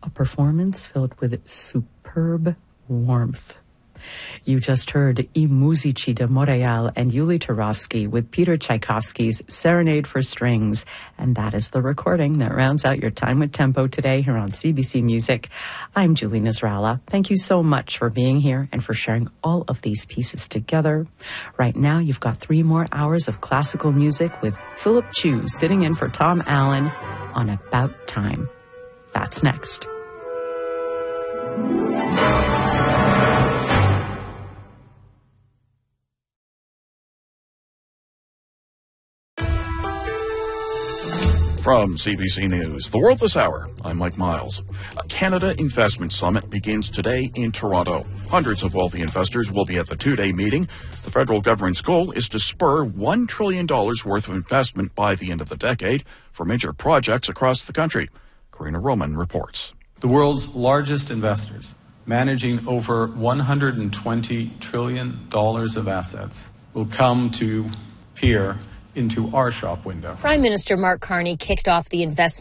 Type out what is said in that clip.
a performance filled with superb warmth. You just heard I Musici de Montréal and Yuli Turovsky with Peter Tchaikovsky's Serenade for Strings. And that is the recording that rounds out your time with Tempo today here on CBC Music. I'm Julie Nasrallah. Thank you so much for being here and for sharing all of these pieces together. Right now, you've got 3 more hours of classical music with Philip Chu sitting in for Tom Allen on About Time. That's next. From CBC News, The World This Hour, I'm Mike Miles. A Canada Investment Summit begins today in Toronto. Hundreds of wealthy investors will be at the 2-day meeting. The federal government's goal is to spur $1 trillion worth of investment by the end of the decade for major projects across the country. Karina Roman reports. The world's largest investors, managing over $120 trillion of assets, will come to peer into our shop window. Prime Minister Mark Carney kicked off the investment